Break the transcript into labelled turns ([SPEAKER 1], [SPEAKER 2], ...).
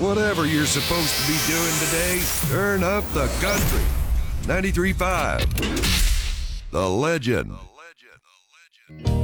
[SPEAKER 1] Whatever you're supposed to be doing today, turn up the country. 93.5. The Legend.